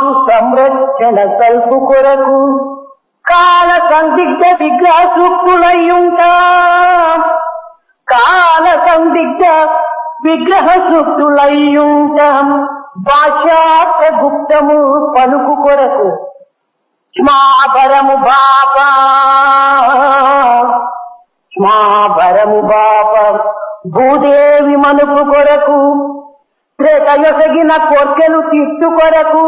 మాతృ సంరక్షణ కల్పు కొరకు కాల సందిగ్ధ విగ్రహ సూక్తులయ్యుంటా. కాల సందిగ్ధ విగ్రహ సూక్తులయ్యుంటాం. భాషార్థ గుప్తము పలుకు కొరకు క్షమాభరము బాపా. క్షమాభరము బాప భూదేవి మనుపు కొరకు త్రేతయొసగిన కోర్కెలు తీర్చు కొరకు.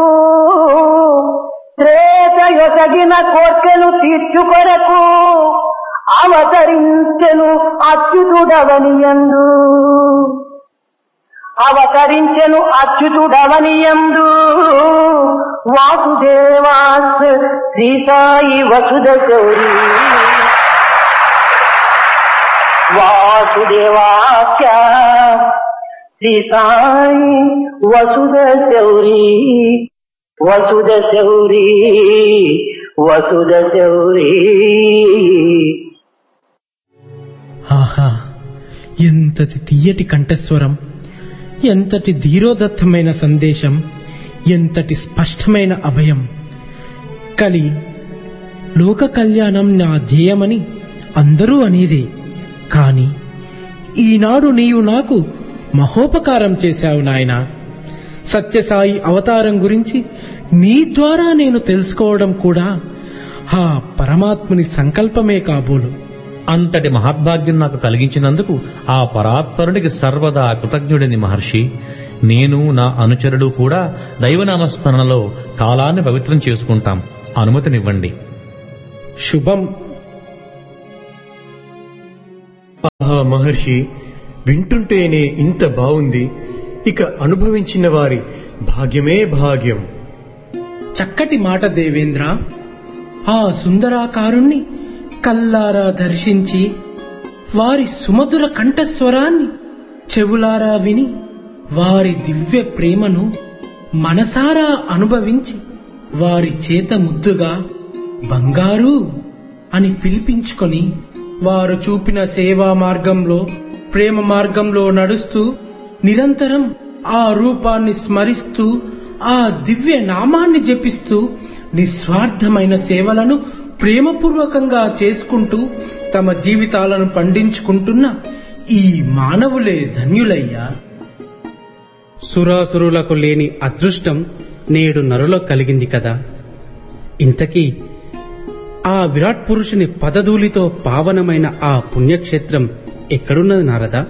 త్రేతయొసగిన కోర్కెలు తీర్చు కొరకు అవతరించెను అచ్యుతుడవనియందు. అవతరించెను అచ్యుతుడవనియందు. వాసుదేవాస్ శ్రీ సాయి వసుధ శౌరీ. వాసుదేవాస్య శ్రీ సాయి వసుధ శౌరీ. వసుధ శౌరీ వసుధ శౌరీ. ఆహా, ఎంతటి తీయటి కంఠస్వరం, ఎంతటి ధీరోదత్తమైన సందేశం, ఎంతటి స్పష్టమైన అభయం. కలి లోక కళ్యాణం నా ధ్యేయమని అందరూ అనేదే. కాని ఈనాడు నీవు నాకు మహోపకారం చేశావు నాయనా. సత్యసాయి అవతారం గురించి నీ ద్వారా నేను తెలుసుకోవడం కూడా ఆ పరమాత్ముని సంకల్పమే కాబోలు. అంతటి మహద్భాగ్యం నాకు కలిగించినందుకు ఆ పరాత్పరునికి సర్వదా కృతజ్ఞుడిని మహర్షి. నేను నా అనుచరుడు కూడా దైవనామస్మరణలో కాలాన్ని పవిత్రం చేసుకుంటాం. అనుమతినివ్వండి. శుభం. ఆహా మహర్షి, వింటుంటేనే ఇంత బావుంది. ఇక అనుభవించిన వారి భాగ్యమే భాగ్యం. చక్కటి మాట దేవేంద్ర. ఆ సుందరాకారుణ్ణి కల్లారా దర్శించి వారి సుమధుర కంఠస్వరాన్ని చెవులారా విని వారి దివ్య ప్రేమను మనసారా అనుభవించి వారి చేత ముద్దుగా బంగారు అని పిలిపించుకొని వారు చూపిన సేవా మార్గంలో, ప్రేమ మార్గంలో నడుస్తూ నిరంతరం ఆ రూపాన్ని స్మరిస్తూ ఆ దివ్య నామాన్ని జపిస్తూ నిస్వార్థమైన సేవలను ప్రేమపూర్వకంగా చేసుకుంటూ తమ జీవితాలను పండించుకుంటున్న ఈ మానవులే ధన్యులయ్యా. సురాసురులకు లేని అదృష్టం నేడు నరులకు కలిగింది కదా. ఇంతకీ ఆ విరాట్ పురుషుని పదధూలితో పావనమైన ఆ పుణ్యక్షేత్రం ఎక్కడున్నది నారదా?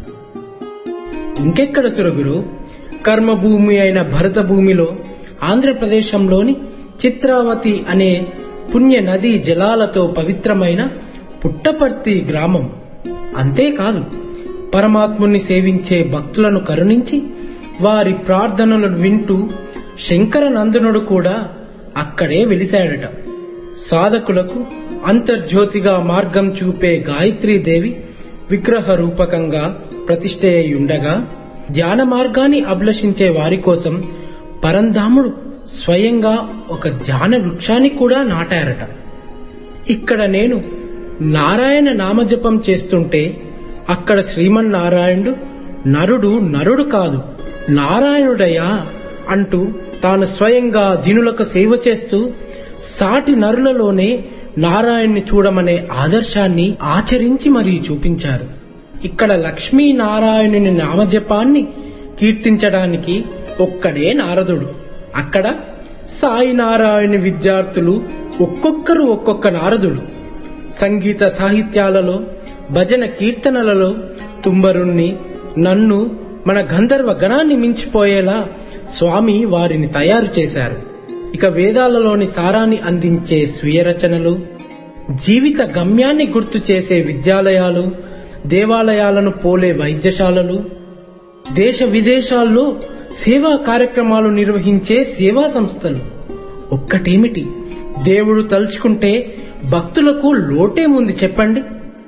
ఇంకెక్కడ సురగురు? కర్మభూమి అయిన భరత భూమిలో ఆంధ్రప్రదేశంలోని చిత్రావతి అనే పుణ్య నదీ జలాలతో పవిత్రమైన పుట్టపర్తి గ్రామం. అంతేకాదు, పరమాత్ముని సేవించే భక్తులను కరుణించి వారి ప్రార్థనలను వింటూ శంకరనందనుడు కూడా అక్కడే వెలిశాడట. సాధకులకు అంతర్జ్యోతిగా మార్గం చూపే గాయత్రీదేవి విగ్రహ రూపకంగా ప్రతిష్ఠ అయ్యుండగా ధ్యాన మార్గాన్ని అభిలషించే వారి కోసం పరంధాముడు స్వయంగా ఒక ధ్యాన వృక్షాన్ని కూడా నాటారట. ఇక్కడ నేను నారాయణ నామజపం చేస్తుంటే అక్కడ శ్రీమన్నారాయణుడు నరుడు కాదు నారాయణుడయ్యా అంటూ తాను స్వయంగా దీనులకు సేవ చేస్తూ సాటి నరులలోనే నారాయణ్ణి చూడమనే ఆదర్శాన్ని ఆచరించి మరీ చూపించారు. ఇక్కడ లక్ష్మీనారాయణుని నామజపాన్ని కీర్తించడానికి ఒక్కడే నారదుడు. అక్కడ సాయి నారాయణ విద్యార్థులు ఒక్కొక్కరు ఒక్కొక్క నారదుడు. సంగీత సాహిత్యాలలో, భజన కీర్తనలలో తుంబరుణ్ణి, నన్ను, మన గంధర్వ గణాన్ని మించిపోయేలా స్వామి వారిని తయారు చేశారు. ఇక వేదాలలోని సారాన్ని అందించే స్వీయ రచనలు, జీవిత గమ్యాన్ని గుర్తు చేసే విద్యాలయాలు, దేవాలయాలను పోలే వైద్యశాలలు, దేశ విదేశాల్లో సేవా కార్యక్రమాలు నిర్వహించే సేవా సంస్థలు. ఒక్కటేమిటి, దేవుడు తలుచుకుంటే భక్తులకు లోటేముంది చెప్పండి?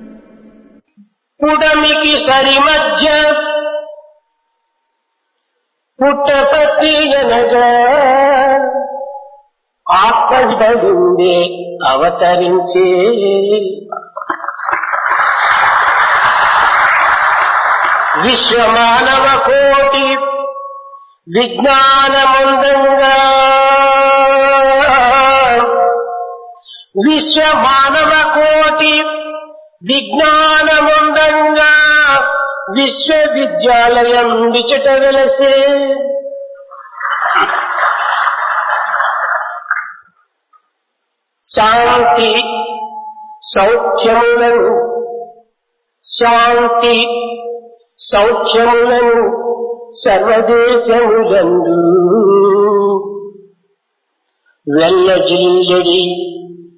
పుడమికి సరి మధ్య పుట్టపర్తి అనగా ఆత్మజుడే అవతరించే విశ్వమానవ కోటి విజ్ఞానముందంగా విశ్వ మానవ కోటి విజ్ఞానముండంగా విశ్వవిద్యాలయం విచట వెలసే. శాంతి సౌఖ్యములను శాంతి సౌఖ్యములను సర్వదేశములందు వెల్లజిల్లడి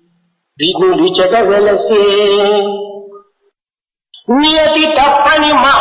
విగులిచట వెలసే. నియతి తప్పని